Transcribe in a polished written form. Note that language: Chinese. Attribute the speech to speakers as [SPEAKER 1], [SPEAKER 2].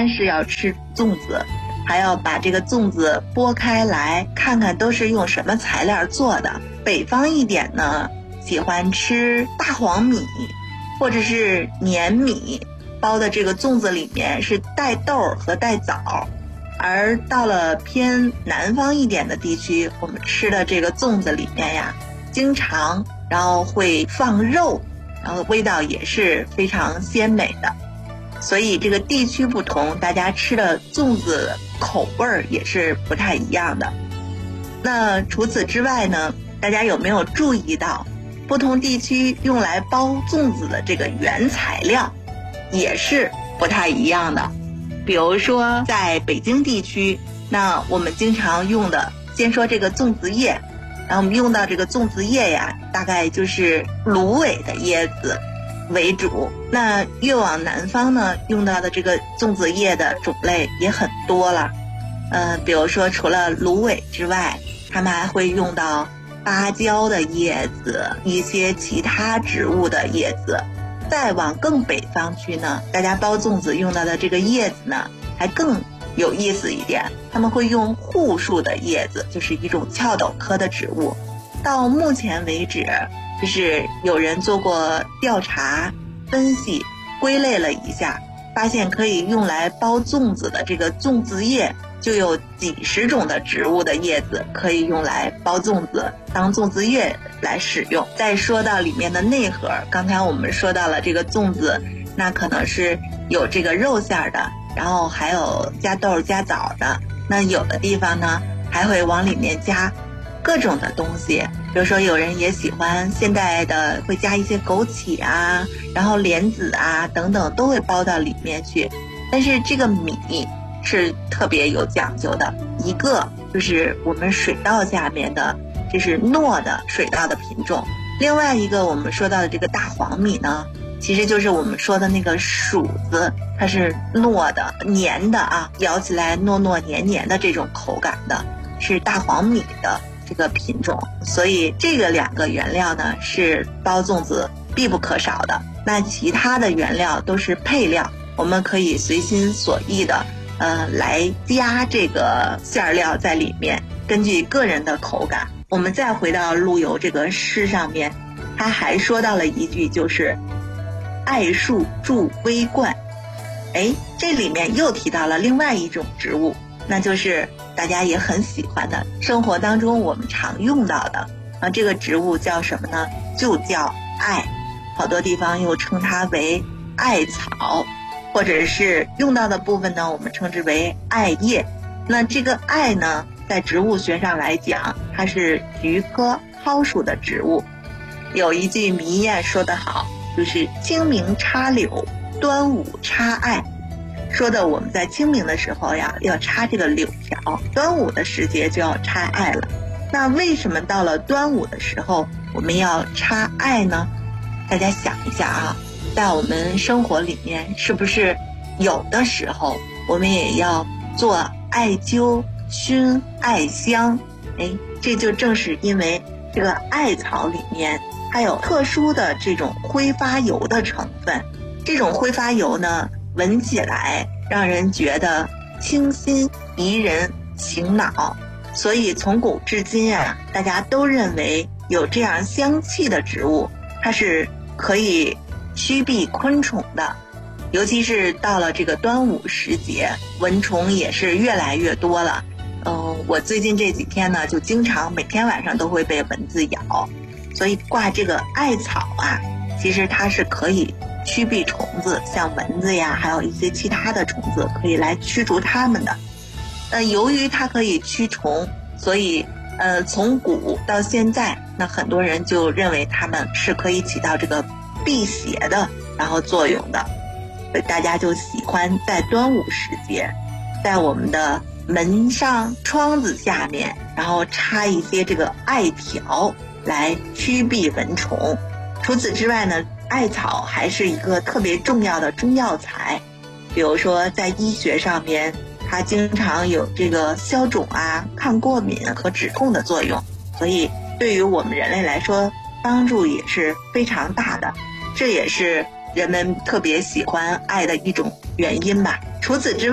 [SPEAKER 1] 单是要吃粽子，还要把这个粽子剥开来看看都是用什么材料做的。北方一点呢，喜欢吃大黄米或者是粘米，包的这个粽子里面是带豆和带枣。而到了偏南方一点的地区，我们吃的这个粽子里面呀，经常然后会放肉，然后味道也是非常鲜美的。所以这个地区不同，大家吃的粽子口味也是不太一样的。那除此之外呢，大家有没有注意到不同地区用来包粽子的这个原材料也是不太一样的？比如说在北京地区，那我们经常用的，先说这个粽子叶，然后我们用到这个粽子叶呀，大概就是芦苇的叶子为主。那越往南方呢，用到的这个粽子叶的种类也很多了。比如说除了芦苇之外，他们还会用到芭蕉的叶子，一些其他植物的叶子。再往更北方去呢，大家包粽子用到的这个叶子呢，还更有意思一点，他们会用槲树的叶子，就是一种翘斗科的植物。到目前为止，就是有人做过调查分析，归类了一下，发现可以用来包粽子的这个粽子叶就有几十种的植物的叶子可以用来包粽子，当粽子叶来使用。再说到里面的内核，刚才我们说到了这个粽子，那可能是有这个肉馅的，然后还有加豆加枣的，那有的地方呢还会往里面加各种的东西，比如说有人也喜欢现代的会加一些枸杞啊，然后莲子啊等等都会包到里面去。但是这个米是特别有讲究的，一个就是我们水稻下面的，这是糯的水稻的品种，另外一个我们说到的这个大黄米呢，其实就是我们说的那个黍子，它是糯的黏的啊，咬起来糯糯黏黏的这种口感的，是大黄米的这个品种。所以这个两个原料呢是包粽子必不可少的。那其他的原料都是配料，我们可以随心所欲的来加这个馅料在里面，根据个人的口感。我们再回到陆游这个诗上面，他还说到了一句，就是艾树著微冠。这里面又提到了另外一种植物，那就是大家也很喜欢的，生活当中我们常用到的这个植物叫什么呢？就叫艾，好多地方又称它为艾草，或者是用到的部分呢，我们称之为艾叶。那这个艾呢，在植物学上来讲，它是菊科蒿属的植物。有一句谜谚说得好，就是清明插柳，端午插艾，说的我们在清明的时候呀，要插这个柳条，端午的时节就要插艾了。那为什么到了端午的时候我们要插艾呢？大家想一下啊，在我们生活里面，是不是有的时候我们也要做艾灸、熏艾香？这就正是因为这个艾草里面它有特殊的这种挥发油的成分，这种挥发油呢，闻起来让人觉得清新宜人醒脑，所以从古至今啊，大家都认为有这样香气的植物，它是可以驱避昆虫的。尤其是到了这个端午时节，蚊虫也是越来越多了。我最近这几天呢，就经常每天晚上都会被蚊子咬，所以挂这个艾草啊，其实它是可以驱避虫子，像蚊子呀，还有一些其他的虫子，可以来驱逐它们的。由于它可以驱虫，所以从古到现在，那很多人就认为它们是可以起到这个辟邪的然后作用的，所以大家就喜欢在端午时节，在我们的门上窗子下面，然后插一些这个艾条来驱避蚊虫。除此之外呢，艾草还是一个特别重要的中药材，比如说在医学上面，它经常有这个消肿啊、抗过敏和止痛的作用，所以对于我们人类来说，帮助也是非常大的。这也是人们特别喜欢艾的一种原因吧。除此之外